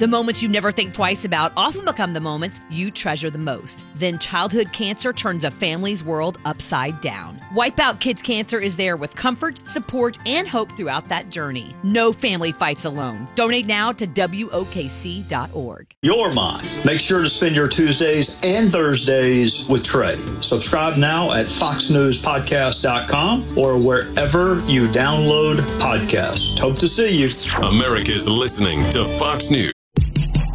The moments you never think twice about often become the moments you treasure the most. Then childhood cancer turns a family's world upside down. Wipeout Kids Cancer is there with comfort, support, and hope throughout that journey. No family fights alone. Donate now to WOKC.org. Your mind. Make sure to spend your Tuesdays and Thursdays with Trey. Subscribe now at foxnewspodcast.com or wherever you download podcasts. Hope to see you. America's listening to Fox News.